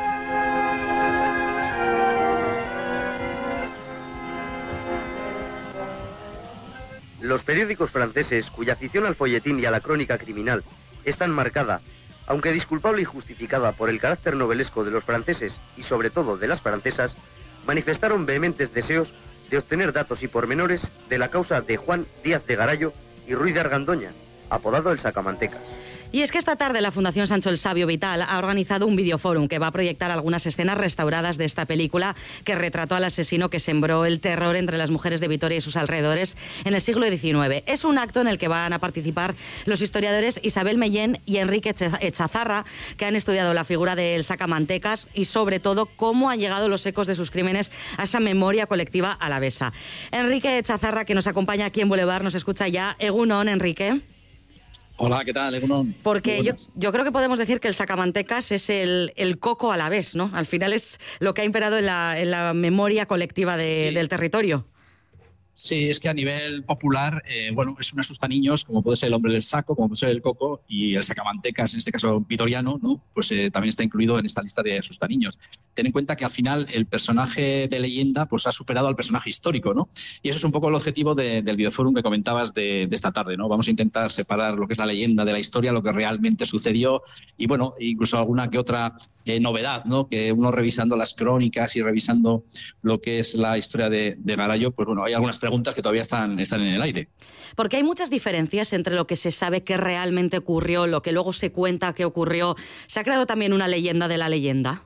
Los periódicos franceses, cuya afición al folletín y a la crónica criminal es tan marcada, aunque disculpable y justificada por el carácter novelesco de los franceses y sobre todo de las francesas, manifestaron vehementes deseos de obtener datos y pormenores de la causa de Juan Díaz de Garayo y Ruiz de Argandoña, apodado el Sacamantecas. Y es que esta tarde la Fundación Sancho el Sabio Vital ha organizado un videoforum que va a proyectar algunas escenas restauradas de esta película que retrató al asesino que sembró el terror entre las mujeres de Vitoria y sus alrededores en el siglo diecinueve. Es un acto en el que van a participar los historiadores Isabel Mellén y Enrique Echazarra, que han estudiado la figura del Sacamantecas y sobre todo cómo han llegado los ecos de sus crímenes a esa memoria colectiva alavesa. Enrique Echazarra, que nos acompaña aquí en Boulevard, nos escucha ya. Egunon, Enrique. Hola, ¿qué tal, Egunon? Porque yo, yo creo que podemos decir que el Sacamantecas es el, el coco alavés, ¿no? Al final es lo que ha imperado en la, en la memoria colectiva de, sí. del territorio. Sí, es que a nivel popular, eh, bueno, es un asustaniños, como puede ser el hombre del saco, como puede ser el coco, y el Sacamantecas, en este caso vitoriano, ¿no? Pues eh, también está incluido en esta lista de asustaniños. ten en cuenta que al final el personaje de leyenda pues ha superado al personaje histórico, ¿no? Y eso es un poco el objetivo de, del videoforum que comentabas de, de esta tarde, ¿no? Vamos a intentar separar lo que es la leyenda de la historia, lo que realmente sucedió y, bueno, incluso alguna que otra eh, novedad, ¿no? Que uno revisando las crónicas y revisando lo que es la historia de, de Garayo, pues bueno, hay algunas preguntas que todavía están, están en el aire. Porque hay muchas diferencias entre lo que se sabe que realmente ocurrió, lo que luego se cuenta que ocurrió. ¿Se ha creado también una leyenda de la leyenda?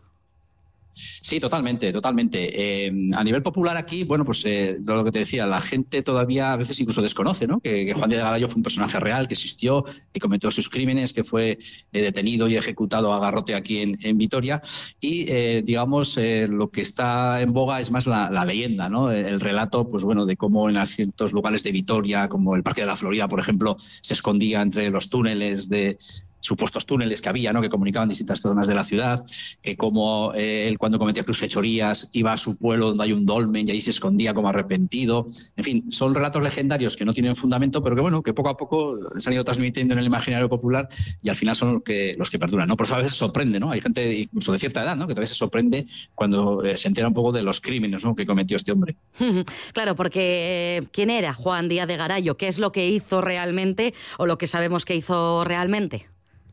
Sí, totalmente, totalmente. Eh, a nivel popular aquí, bueno, pues eh, lo que te decía, la gente todavía a veces incluso desconoce, ¿no? Que, que Juan Díaz de Garayo fue un personaje real, que existió, que cometió sus crímenes, que fue eh, detenido y ejecutado a garrote aquí en, en Vitoria. Y, eh, digamos, eh, lo que está en boga es más la, la leyenda, ¿no? El, el relato, pues bueno, de cómo en ciertos lugares de Vitoria, como el Parque de la Florida, por ejemplo, se escondía entre los túneles de... supuestos túneles que había, ¿no? Que comunicaban distintas zonas de la ciudad, que como eh, él cuando cometía sus fechorías iba a su pueblo donde hay un dolmen y ahí se escondía como arrepentido. En fin, son relatos legendarios que no tienen fundamento, pero que bueno, que poco a poco se han ido transmitiendo en el imaginario popular y al final son los que, los que perduran, ¿no? Por eso a veces sorprende, ¿no? Hay gente incluso de cierta edad, ¿no? Que a veces sorprende cuando eh, se entera un poco de los crímenes, ¿no? Que cometió este hombre. Claro, porque eh, ¿quién era Juan Díaz de Garayo? ¿Qué es lo que hizo realmente o lo que sabemos que hizo realmente?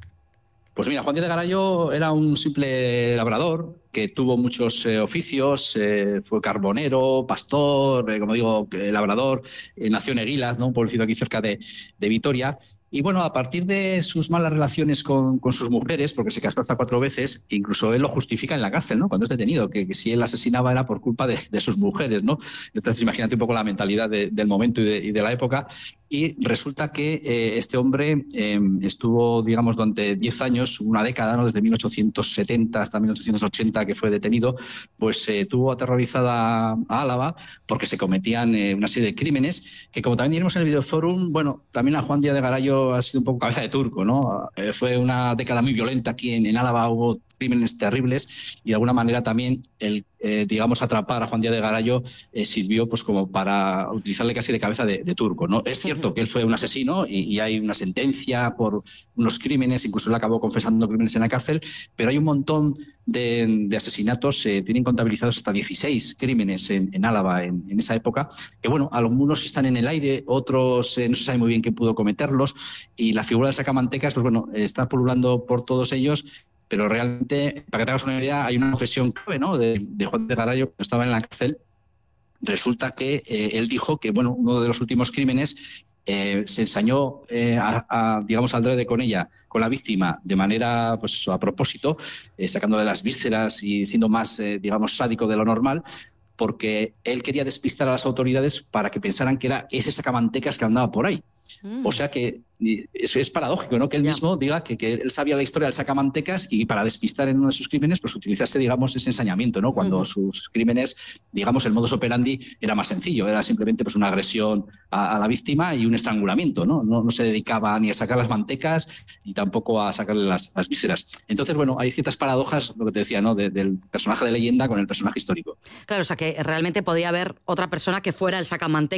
Pues mira, Juan Díaz de Garayo era un simple labrador que tuvo muchos eh, oficios, eh, fue carbonero, pastor, eh, como digo, eh, labrador, eh, nació en Eguilas, ¿no? Un pueblecito aquí cerca de, de Vitoria. Y bueno, a partir de sus malas relaciones con, con sus mujeres, porque se casó hasta cuatro veces, incluso él lo justifica en la cárcel, ¿no? Cuando es detenido, que, que si él asesinaba era por culpa de, de sus mujeres, ¿no? Entonces imagínate un poco la mentalidad de, del momento y de, y de la época. Y resulta que eh, este hombre eh, estuvo, digamos, durante diez años, una década, ¿no? Desde mil ochocientos setenta hasta mil ochocientos ochenta, que fue detenido, pues eh, tuvo aterrorizada a Álava porque se cometían eh, una serie de crímenes que, como también diremos en el videoforum, bueno, también a Juan Díaz de Garayo ha sido un poco cabeza de turco, ¿no? Eh, fue una década muy violenta aquí en, en Álava, hubo crímenes terribles y de alguna manera también el, eh, digamos, atrapar a Juan Díaz de Garayo eh, sirvió pues como para utilizarle casi de cabeza de, de turco, ¿no? Es cierto que él fue un asesino y, y hay una sentencia por unos crímenes, incluso él acabó confesando crímenes en la cárcel, pero hay un montón de, de asesinatos, eh, tienen contabilizados hasta dieciséis crímenes en, en Álava en, en esa época, que bueno, algunos están en el aire, otros eh, no se sabe muy bien quién pudo cometerlos y la figura del sacamantecas, pues bueno, está pululando por todos ellos. Pero realmente, para que te hagas una idea, hay una confesión clave, ¿no? de, de Juan de Garayo, que estaba en la cárcel. Resulta que eh, él dijo que, bueno, uno de los últimos crímenes eh, se ensañó, eh, a, a, digamos, al drede con ella, con la víctima, de manera, pues eso, a propósito, eh, sacándole las vísceras y siendo más, eh, digamos, sádico de lo normal, porque él quería despistar a las autoridades para que pensaran que era ese sacamantecas que andaba por ahí. Mm. O sea que eso es paradójico, ¿no? Que él yeah. mismo diga que, que él sabía la historia del sacamantecas y para despistar en uno de sus crímenes, pues utilizase, digamos, ese ensañamiento, ¿no? Cuando uh-huh. sus crímenes, digamos, el modus operandi era más sencillo, era simplemente pues una agresión a, a la víctima y un estrangulamiento, ¿no? ¿no? No se dedicaba ni a sacar las mantecas ni tampoco a sacarle las, las vísceras. Entonces, bueno, hay ciertas paradojas, lo que te decía, ¿no? De, del personaje de leyenda con el personaje histórico. Claro, o sea que realmente podía haber otra persona que fuera el sacamantecas